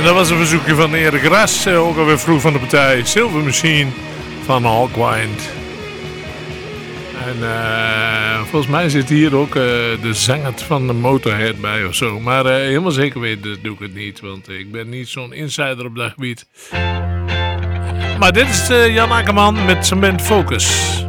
Dat was een verzoekje van Erik Ras, ook alweer vroeg van de partij Silver Machine van Hawkwind. En volgens mij zit hier ook de zanger van de Motorhead bij of zo. Maar helemaal zeker weten doe ik het niet, want ik ben niet zo'n insider op dat gebied. Maar dit is Jan Akkerman met zijn band Focus.